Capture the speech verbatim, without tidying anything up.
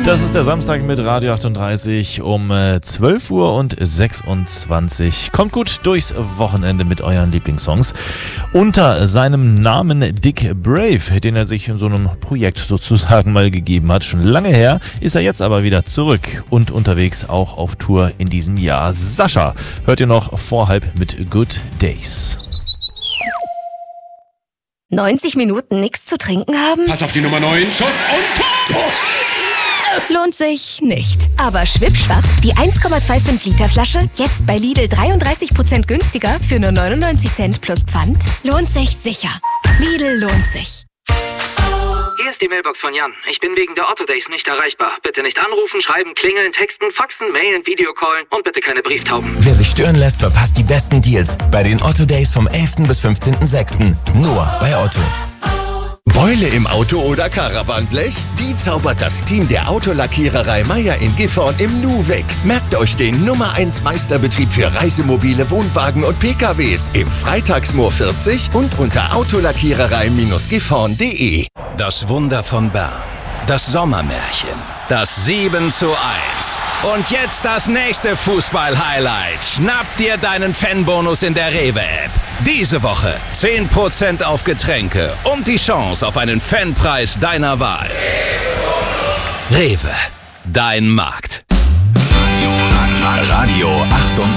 Das ist der Samstag mit Radio achtunddreißig um zwölf Uhr und sechsundzwanzig. Kommt gut durchs Wochenende mit euren Lieblingssongs. Unter seinem Namen Dick Brave, den er sich in so einem Projekt sozusagen mal gegeben hat, schon lange her, ist er jetzt aber wieder zurück und unterwegs auch auf Tour in diesem Jahr. Sascha hört ihr noch vor halb mit Good Days. neunzig Minuten nichts zu trinken haben? Pass auf die Nummer neun, Schuss und Tor! Lohnt sich nicht. Aber schwippschwapp, die eins Komma fünfundzwanzig Liter Flasche, jetzt bei Lidl dreiunddreißig Prozent günstiger für nur neunundneunzig Cent plus Pfand, lohnt sich sicher. Lidl lohnt sich. Hier ist die Mailbox von Jan. Ich bin wegen der Otto Days nicht erreichbar. Bitte nicht anrufen, schreiben, klingeln, texten, faxen, mailen, Videocallen und bitte keine Brieftauben. Wer sich stören lässt, verpasst die besten Deals bei den Otto Days vom elften bis fünfzehnten sechsten Nur bei Otto. Beule im Auto oder Caravanblech? Die zaubert das Team der Autolackiererei Meier in Gifhorn im Nu weg. Merkt euch den Nummer eins Meisterbetrieb für Reisemobile, Wohnwagen und P K Ws im Freitagsmoor vierzig und unter autolackiererei Gifhorn punkt de. Das Wunder von Bern. Das Sommermärchen. Das sieben zu eins. Und jetzt das nächste Fußball-Highlight. Schnapp dir deinen Fanbonus in der Rewe-App. Diese Woche zehn Prozent auf Getränke und die Chance auf einen Fanpreis deiner Wahl. Rewe, dein Markt. Radio achtunddreißig.